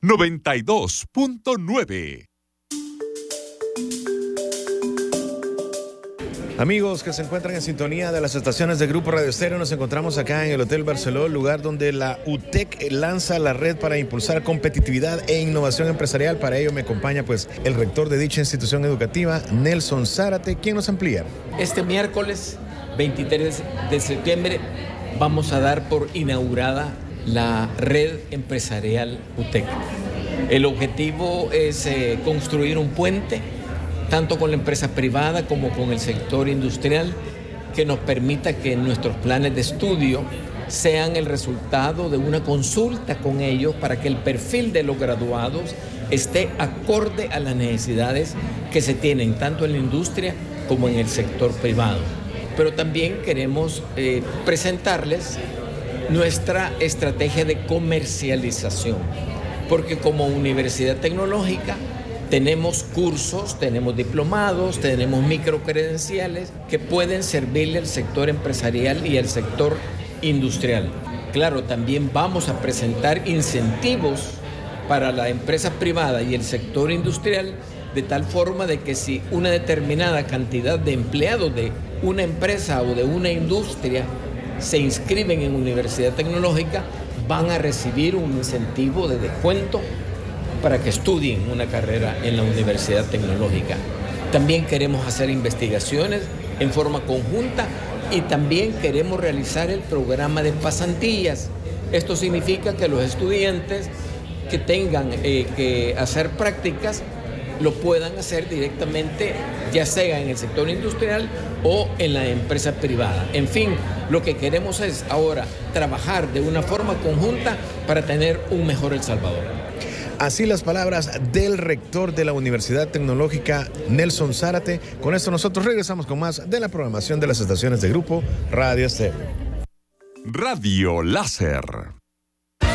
92.9. Amigos que se encuentran en sintonía de las estaciones de Grupo Radio Estéreo, nos encontramos acá en el Hotel Barceló, lugar donde la UTEC lanza la red para impulsar competitividad e innovación empresarial. Para ello me acompaña pues el rector de dicha institución educativa, Nelson Zárate, quien nos amplía. Este miércoles 23 de septiembre vamos a dar por inaugurada la red empresarial UTEC. El objetivo es construir un puente tanto con la empresa privada como con el sector industrial, que nos permita que nuestros planes de estudio sean el resultado de una consulta con ellos para que el perfil de los graduados esté acorde a las necesidades que se tienen tanto en la industria como en el sector privado. Pero también queremos presentarles nuestra estrategia de comercialización, porque como universidad tecnológica tenemos cursos, tenemos diplomados, tenemos microcredenciales que pueden servirle al sector empresarial y al sector industrial. Claro, también vamos a presentar incentivos para la empresa privada y el sector industrial, de tal forma de que si una determinada cantidad de empleados de una empresa o de una industria se inscriben en universidad tecnológica, van a recibir un incentivo de descuento para que estudien una carrera en la universidad tecnológica. También queremos hacer investigaciones en forma conjunta y también queremos realizar el programa de pasantías. Esto significa que los estudiantes que tengan que hacer prácticas lo puedan hacer directamente, ya sea en el sector industrial o en la empresa privada. En fin, lo que queremos es ahora trabajar de una forma conjunta para tener un mejor El Salvador. Así las palabras del rector de la Universidad Tecnológica, Nelson Zárate. Con esto nosotros regresamos con más de la programación de las estaciones de Grupo Radio Estéreo. Radio Láser.